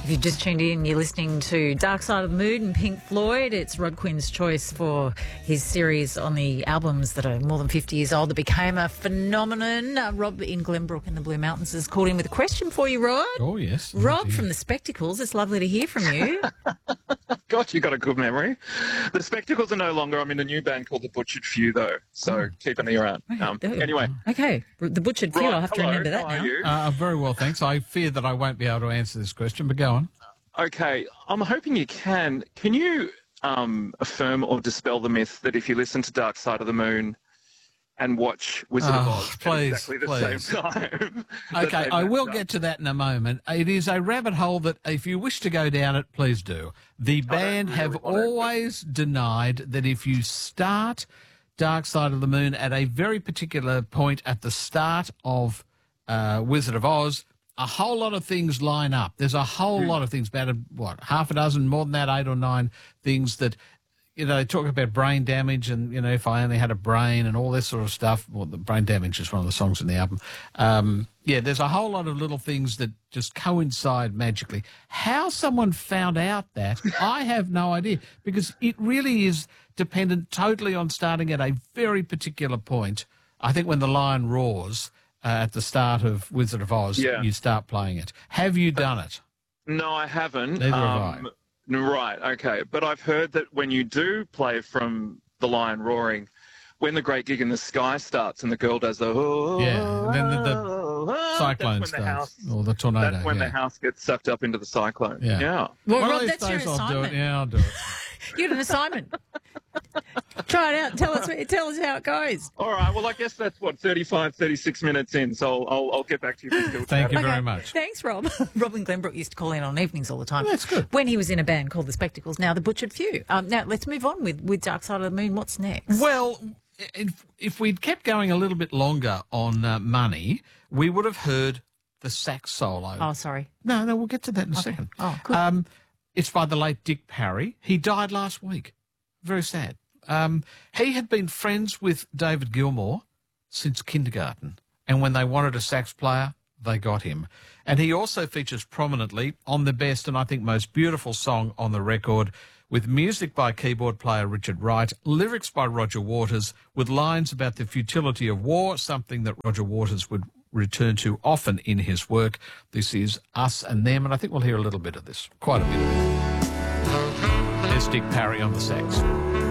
If you've just tuned in, you're listening to Dark Side of the Moon and Pink Floyd. It's Rod Quinn's choice for his series on the albums that are more than 50 years old that became a phenomenon. Rob in Glenbrook in the Blue Mountains has called in with a question for you, Rod. Oh, yes. Rob from the Spectacles, it's lovely to hear from you. Gosh, you got a good memory. The Spectacles are no longer. I'm in a new band called The Butchered Few, though, so keep an ear out. Anyway. Okay, The Butchered Few, I'll have to remember that now. How are you? Very well, thanks. I fear that I won't be able to answer this question, but go on. Okay, I'm hoping you can. Can you affirm or dispel the myth that if you listen to Dark Side of the Moon and watch Wizard of Oz at exactly the same time? Okay, I will get to that in a moment. It is a rabbit hole that if you wish to go down it, please do. The band have always denied that if you start Dark Side of the Moon at a very particular point at the start of Wizard of Oz, a whole lot of things line up. There's a whole lot of things, about half a dozen, more than that, 8 or 9 things that, they talk about brain damage and, if I only had a brain and all this sort of stuff. Well, the brain damage is one of the songs in the album. There's a whole lot of little things that just coincide magically. How someone found out that, I have no idea, because it really is dependent totally on starting at a very particular point. I think when the lion roars at the start of Wizard of Oz, you start playing it. Have you done it? No, I haven't. Neither have I. Right, okay. But I've heard that when you do play from the lion roaring, when the Great Gig in the Sky starts and the girl does the... and then the cyclone starts, or the tornado. That's when the house gets sucked up into the cyclone. Yeah. Well, Rob, that's your assignment. I'll do it. Yeah, I'll do it. You have an assignment. Try it out. Tell us how it goes. All right. Well, I guess that's 36 minutes in. So I'll get back to you. Thank you very much. Thanks, Rob. Rob in Glenbrook used to call in on evenings all the time. Oh, that's good. When he was in a band called The Spectacles, now The Butchered Few. Now let's move on with Dark Side of the Moon. What's next? Well, if we'd kept going a little bit longer on Money, we would have heard the sax solo. Oh, sorry. No, we'll get to that in a second. Oh, good. It's by the late Dick Parry. He died last week. Very sad. He had been friends with David Gilmour since kindergarten, and when they wanted a sax player, they got him. And he also features prominently on the best and I think most beautiful song on the record, with music by keyboard player Richard Wright, lyrics by Roger Waters, with lines about the futility of war, something that Roger Waters would return to often in his work. This is Us and Them, and I think we'll hear a little bit of this, quite a bit of it. There's Dick Parry on the sax.